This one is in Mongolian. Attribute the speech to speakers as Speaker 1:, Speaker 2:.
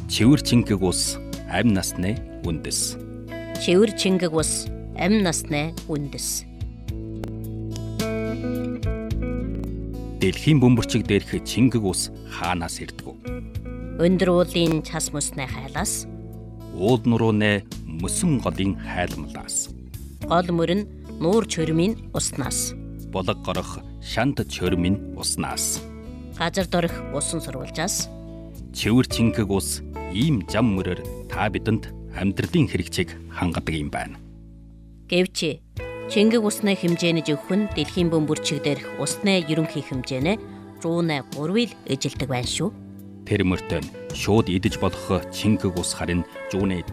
Speaker 1: Чивэр чингэг ус амь насны үндэс.
Speaker 2: Чивэр чингэг ус амь насны үндэс.
Speaker 1: Дэлхийн бөмбөрчиг дээрх чингэг ус хаанаас ирдэг вэ?
Speaker 2: Өндөр уулын цас мөснөө хайлаас.
Speaker 1: Уул нурууны мөсөн голын хайлмлаас.
Speaker 2: Гол мөрөн нуур чөрмийн уснаас.
Speaker 1: Булаг горох шанд чөрмийн уснаас.
Speaker 2: Газар дорих усан сурвалжаас.
Speaker 1: Чивэр чингэг ус ийм зам мөрөөр та бидэнд амьдралын хэрэгцээг хангадаг юм байна.
Speaker 2: Гэвч чингэг усны хэмжээний зөвхөн дэлхийн бөмбөрчиг дээрх усны ерөнхий хэмжээнэ 103-ыг эжилдэг байна шүү.
Speaker 1: Тэр мөртөө шууд идэж болох чингэг ус харин 100-ны